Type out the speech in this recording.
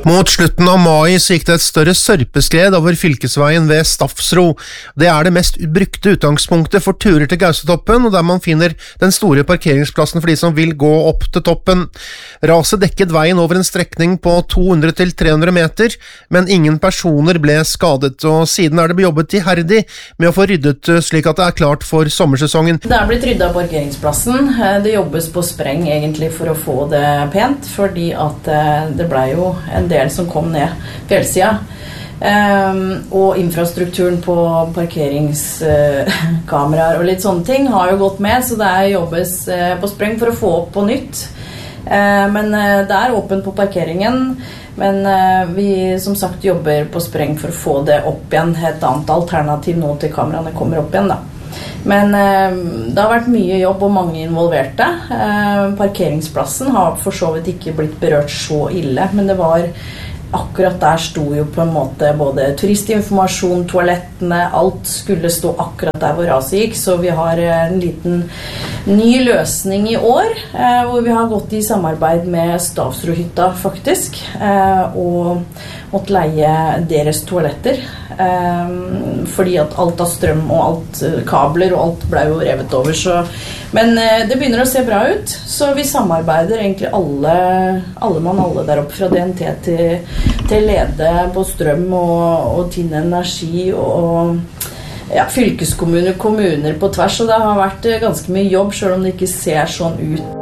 Mot slutten av mai så gikk det et større sørpeskred over fylkesveien ved Stafsro. Det er det mest brukte utgangspunktet for turer til Gausetoppen, og der man finner den store parkeringsplassen for de som vil gå opp til toppen. Raset dekket veien over en strekning på 200-300 meter, men ingen personer ble skadet, og siden er det jobbet iherdig med å få ryddet slik at det er klart for sommersesongen. Det er blitt ryddet av parkeringsplassen. Det jobbes på spreng egentlig for å få det pent, fordi at det ble jo en del som kom ned fjellsida. Og infrastrukturen på parkeringskameraer og litt sånne ting har jo gått med, så det jobbes på spreng for å få opp på nytt. Men det er åpent på parkeringen, men vi som sagt jobber på spreng for å få det opp igjen. Et annet alternativ nå til kameraene kommer opp igjen da. Men det har vært mye jobb og mange involverte. Parkeringsplassen har for så vidt ikke blitt berørt så ille, men det var akkurat der sto jo på en måte både turistinformasjon, toalettene, alt skulle stå akkurat der hvor raset gikk, så vi har en liten ny løsning i år, hvor vi har gått i samarbeid med Stafsrohytta faktisk, og måtte leie deres toaletter, fordi at alt av strøm og alt kabler og alt ble jo revet over, så men det begynner å se bra ut, så vi samarbeider egentlig alle der oppe fra DNT til Lede på strøm og Tinn Energi og ja, fylkeskommuner, kommuner på tvers, og det har vært ganske mye jobb selv om det ikke ser sånn ut.